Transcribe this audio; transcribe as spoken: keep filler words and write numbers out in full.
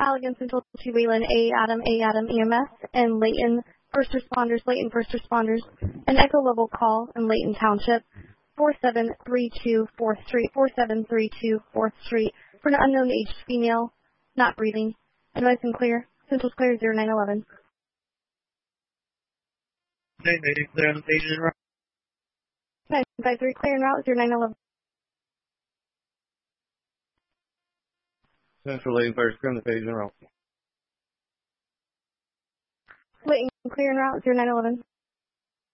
Allegan Central to Wayland, A Adam, A Adam E M S, and Layton First Responders, Layton First Responders, an echo level call in Layton Township, four seven three two fourth Street, four seven three two fourth Street, for an unknown aged female, not breathing. Advice and clear. Central's clear, zero nine eleven. Okay, maybe clear on the page and route. nine five three, clear en route, zero nine eleven. Central Layton First, clear on the page and route. Layton, clear en route, zero nine eleven.